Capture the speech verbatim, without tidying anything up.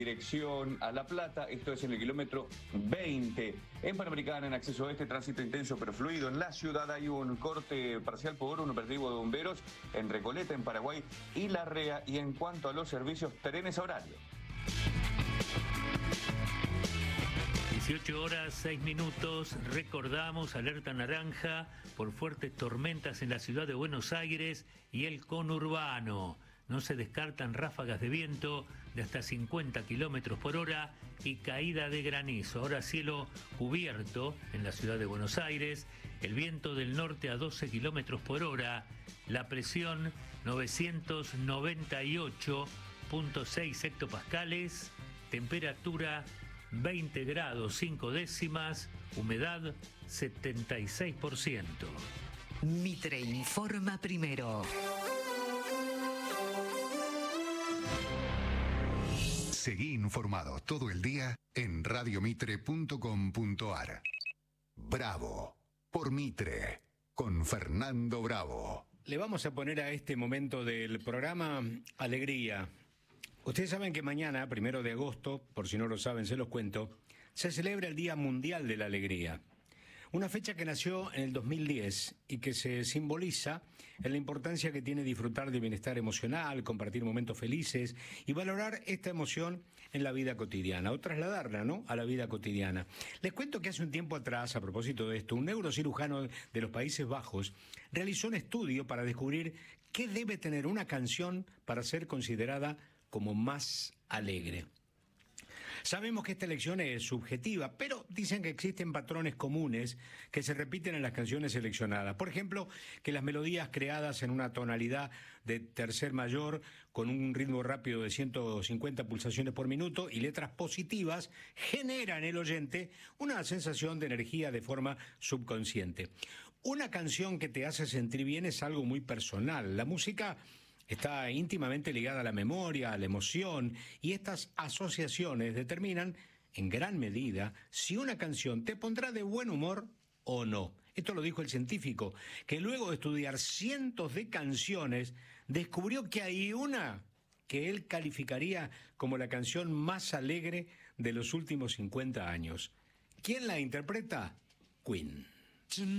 Dirección a La Plata, esto es en el kilómetro veinte. En Panamericana, en acceso oeste, tránsito intenso pero fluido. En la ciudad hay un corte parcial por un operativo de bomberos en Recoleta, en Paraguay y Larrea. Y en cuanto a los servicios, trenes a horario. dieciocho horas, seis minutos, recordamos alerta naranja por fuertes tormentas en la ciudad de Buenos Aires y el conurbano. No se descartan ráfagas de viento de hasta cincuenta kilómetros por hora y caída de granizo. Ahora cielo cubierto en la ciudad de Buenos Aires, el viento del norte a doce kilómetros por hora, la presión novecientos noventa y ocho punto seis hectopascales, temperatura veinte grados cinco décimas, humedad setenta y seis por ciento. Mitre informa primero. Seguí informado todo el día en radio mitre punto com punto ar. Bravo por Mitre con Fernando Bravo. Le vamos a poner a este momento del programa alegría. Ustedes saben que mañana, primero de agosto, por si no lo saben, se los cuento, se celebra el Día Mundial de la Alegría. Una fecha que nació en el dos mil diez y que se simboliza en la importancia que tiene disfrutar de bienestar emocional, compartir momentos felices y valorar esta emoción en la vida cotidiana, o trasladarla, ¿no?, a la vida cotidiana. Les cuento que hace un tiempo atrás, a propósito de esto, un neurocirujano de los Países Bajos realizó un estudio para descubrir qué debe tener una canción para ser considerada como más alegre. Sabemos que esta elección es subjetiva, pero dicen que existen patrones comunes que se repiten en las canciones seleccionadas. Por ejemplo, que las melodías creadas en una tonalidad de tercer mayor con un ritmo rápido de ciento cincuenta pulsaciones por minuto y letras positivas generan en el oyente una sensación de energía de forma subconsciente. Una canción que te hace sentir bien es algo muy personal. La música está íntimamente ligada a la memoria, a la emoción, y estas asociaciones determinan, en gran medida, si una canción te pondrá de buen humor o no. Esto lo dijo el científico, que luego de estudiar cientos de canciones, descubrió que hay una que él calificaría como la canción más alegre de los últimos cincuenta años. ¿Quién la interpreta? Queen.